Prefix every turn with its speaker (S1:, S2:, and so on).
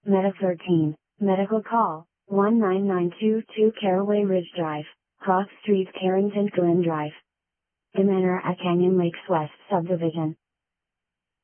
S1: Meta 13, medical call, 19922 Caraway Ridge Drive, Cross Street, Carrington Glen Drive. The Manor at Canyon Lakes West Subdivision.